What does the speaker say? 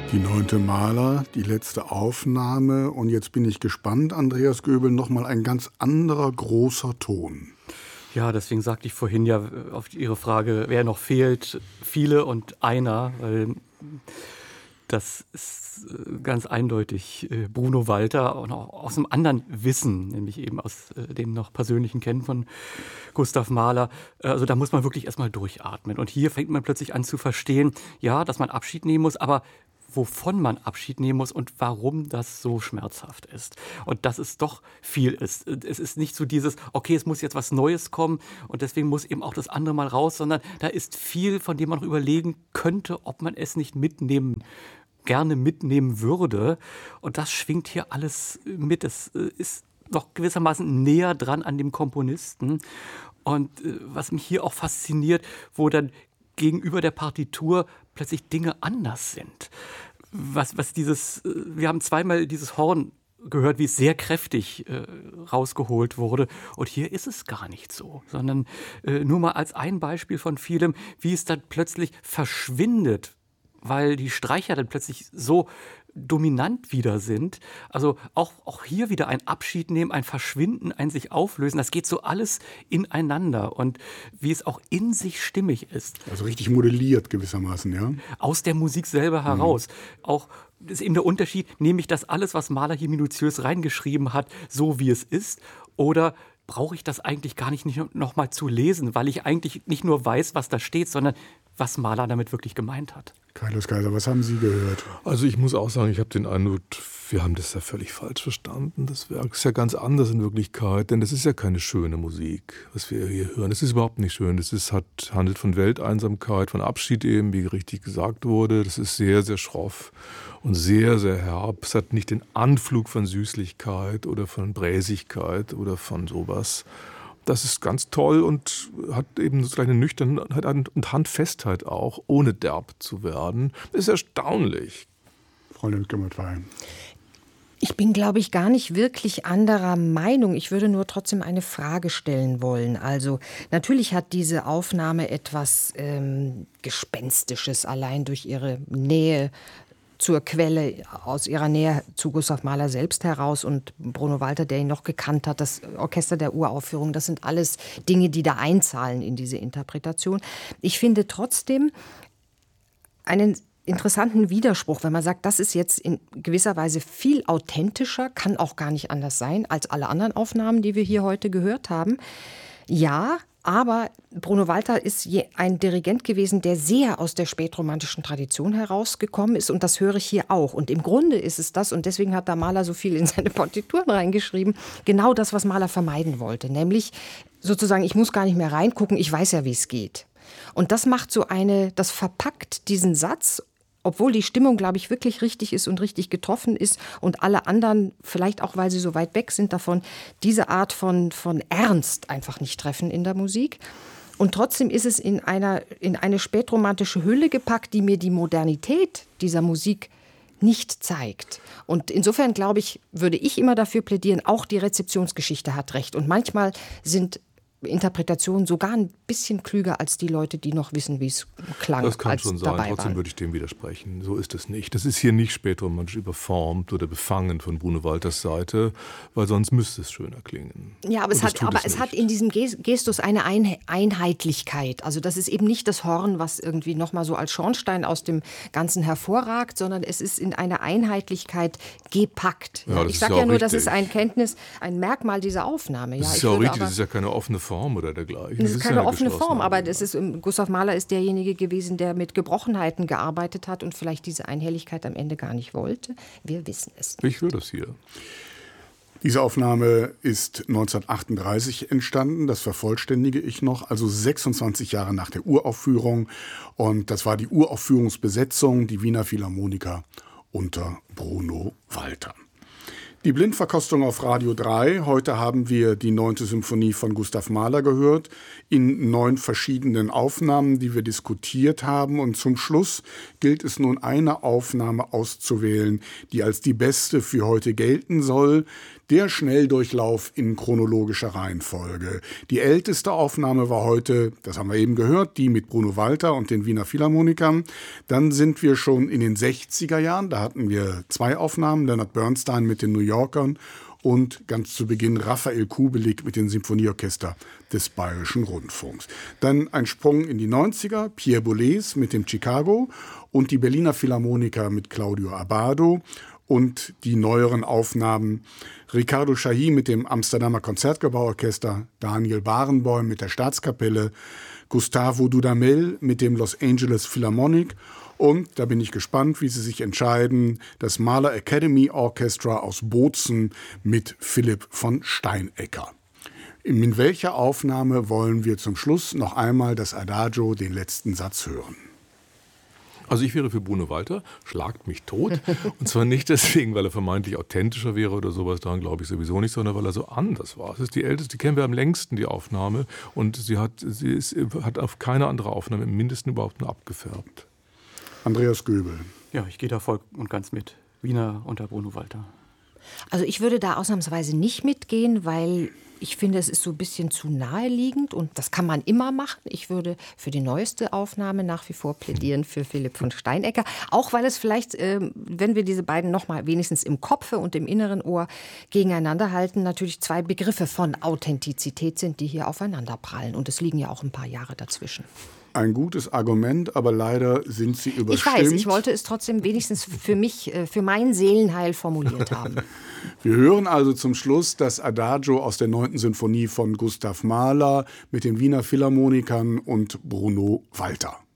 Die 9. Mahler, die letzte Aufnahme. Und jetzt bin ich gespannt, Andreas Göbel, nochmal ein ganz anderer großer Ton. Ja, deswegen sagte ich vorhin ja auf Ihre Frage, wer noch fehlt, viele und einer, weil das ist ganz eindeutig Bruno Walter und auch aus einem anderen Wissen, nämlich eben aus dem noch persönlichen Kennen von Gustav Mahler. Also da muss man wirklich erstmal durchatmen. Und hier fängt man plötzlich an zu verstehen, ja, dass man Abschied nehmen muss, aber wovon man Abschied nehmen muss und warum das so schmerzhaft ist. Und dass es doch viel ist. Es ist nicht so dieses, okay, es muss jetzt was Neues kommen und deswegen muss eben auch das andere mal raus, sondern da ist viel, von dem man noch überlegen könnte, ob man es nicht gerne mitnehmen würde. Und das schwingt hier alles mit. Es ist noch gewissermaßen näher dran an dem Komponisten. Und was mich hier auch fasziniert, wo dann gegenüber der Partitur plötzlich Dinge anders sind. Wir haben zweimal dieses Horn gehört, wie es sehr kräftig rausgeholt wurde. Und hier ist es gar nicht so, sondern nur mal als ein Beispiel von vielem, wie es dann plötzlich verschwindet, weil die Streicher dann plötzlich so dominant wieder sind. Also auch hier wieder ein Abschied nehmen, ein Verschwinden, ein sich auflösen. Das geht so alles ineinander und wie es auch in sich stimmig ist. Also richtig modelliert gewissermaßen, ja? Aus der Musik selber heraus. Auch ist eben der Unterschied, nehme ich das alles, was Mahler hier minutiös reingeschrieben hat, so wie es ist, oder brauche ich das eigentlich gar nicht noch mal zu lesen, weil ich eigentlich nicht nur weiß, was da steht, sondern was Mahler damit wirklich gemeint hat. Carlos Kaiser, was haben Sie gehört? Also ich muss auch sagen, ich habe den Eindruck, wir haben das ja völlig falsch verstanden. Das Werk ist ja ganz anders in Wirklichkeit, denn das ist ja keine schöne Musik, was wir hier hören. Es ist überhaupt nicht schön. Es handelt von Welteinsamkeit, von Abschied eben, wie richtig gesagt wurde. Das ist sehr, sehr schroff und sehr, sehr herb. Es hat nicht den Anflug von Süßlichkeit oder von Bräsigkeit oder von sowas. Das ist ganz toll und hat eben sozusagen eine Nüchternheit und Handfestheit auch, ohne derb zu werden. Das ist erstaunlich. Frau Lindgren-Wein. Ich bin, glaube ich, gar nicht wirklich anderer Meinung. Ich würde nur trotzdem eine Frage stellen wollen. Also natürlich hat diese Aufnahme etwas Gespenstisches, allein durch ihre Nähe zur Quelle, aus ihrer Nähe zu Gustav Mahler selbst heraus und Bruno Walter, der ihn noch gekannt hat, das Orchester der Uraufführung, das sind alles Dinge, die da einzahlen in diese Interpretation. Ich finde trotzdem einen interessanten Widerspruch, wenn man sagt, das ist jetzt in gewisser Weise viel authentischer, kann auch gar nicht anders sein, als alle anderen Aufnahmen, die wir hier heute gehört haben. Ja, aber Bruno Walter ist ein Dirigent gewesen, der sehr aus der spätromantischen Tradition herausgekommen ist. Und das höre ich hier auch. Und im Grunde ist es das, und deswegen hat da Mahler so viel in seine Partituren reingeschrieben, genau das, was Mahler vermeiden wollte. Nämlich sozusagen, ich muss gar nicht mehr reingucken, ich weiß ja, wie es geht. Und das macht das verpackt diesen Satz, obwohl die Stimmung, glaube ich, wirklich richtig ist und richtig getroffen ist und alle anderen, vielleicht auch, weil sie so weit weg sind davon, diese Art von Ernst einfach nicht treffen in der Musik. Und trotzdem ist es in eine spätromantische Hülle gepackt, die mir die Modernität dieser Musik nicht zeigt. Und insofern, glaube ich, würde ich immer dafür plädieren, auch die Rezeptionsgeschichte hat recht. Und manchmal sind Interpretation sogar ein bisschen klüger als die Leute, die noch wissen, wie es klang. Das kann schon sein, trotzdem würde ich dem widersprechen. So ist es nicht. Das ist hier nicht spätromantisch überformt oder befangen von Bruno Walters Seite, weil sonst müsste es schöner klingen. Ja, aber es hat in diesem Gestus eine Einheitlichkeit. Also das ist eben nicht das Horn, was irgendwie nochmal so als Schornstein aus dem Ganzen hervorragt, sondern es ist in eine Einheitlichkeit gepackt. Ja, ich sage ja nur, das ist ein Merkmal dieser Aufnahme. Das ist ja auch richtig, das ist ja keine offene Form oder dergleichen. Das ist keine offene Form, aber Gustav Mahler ist derjenige gewesen, der mit Gebrochenheiten gearbeitet hat und vielleicht diese Einhelligkeit am Ende gar nicht wollte. Wir wissen es nicht. Ich will das hier. Diese Aufnahme ist 1938 entstanden, das vervollständige ich noch, also 26 Jahre nach der Uraufführung. Und das war die Uraufführungsbesetzung, die Wiener Philharmoniker unter Bruno Walter. Die Blindverkostung auf Radio 3. Heute haben wir die 9. Symphonie von Gustav Mahler gehört, in 9 verschiedenen Aufnahmen, die wir diskutiert haben. Und zum Schluss gilt es nun, eine Aufnahme auszuwählen, die als die beste für heute gelten soll. Der Schnelldurchlauf in chronologischer Reihenfolge. Die älteste Aufnahme war heute, das haben wir eben gehört, die mit Bruno Walter und den Wiener Philharmonikern. Dann sind wir schon in den 60er Jahren, da hatten wir 2 Aufnahmen, Leonard Bernstein mit den New Yorkern und ganz zu Beginn Raphael Kubelik mit dem Symphonieorchester des Bayerischen Rundfunks. Dann ein Sprung in die 90er, Pierre Boulez mit dem Chicago und die Berliner Philharmoniker mit Claudio Abbado. Und die neueren Aufnahmen Ricardo Chailly mit dem Amsterdamer Konzertgebauorchester, Daniel Barenboim mit der Staatskapelle, Gustavo Dudamel mit dem Los Angeles Philharmonic und, da bin ich gespannt, wie Sie sich entscheiden, das Mahler Academy Orchestra aus Bozen mit Philipp von Steinecker. In welcher Aufnahme wollen wir zum Schluss noch einmal das Adagio, den letzten Satz, hören? Also ich wäre für Bruno Walter, schlagt mich tot. Und zwar nicht deswegen, weil er vermeintlich authentischer wäre oder sowas, daran glaube ich sowieso nicht, sondern weil er so anders war. Es ist die älteste, die kennen wir am längsten, die Aufnahme. Und sie hat auf keine andere Aufnahme im Mindesten überhaupt nur abgefärbt. Andreas Göbel. Ja, ich gehe da voll und ganz mit. Wiener unter Bruno Walter. Also ich würde da ausnahmsweise nicht mitgehen, weil ich finde, es ist so ein bisschen zu naheliegend und das kann man immer machen. Ich würde für die neueste Aufnahme nach wie vor plädieren für Philipp von Steinecker. Auch weil es vielleicht, wenn wir diese beiden noch mal wenigstens im Kopfe und im inneren Ohr gegeneinander halten, natürlich 2 Begriffe von Authentizität sind, die hier aufeinander prallen. Und es liegen ja auch ein paar Jahre dazwischen. Ein gutes Argument, aber leider sind Sie überstimmt. Ich weiß, ich wollte es trotzdem wenigstens für mich, für mein Seelenheil formuliert haben. Wir hören also zum Schluss das Adagio aus der 9. Sinfonie von Gustav Mahler mit den Wiener Philharmonikern und Bruno Walter.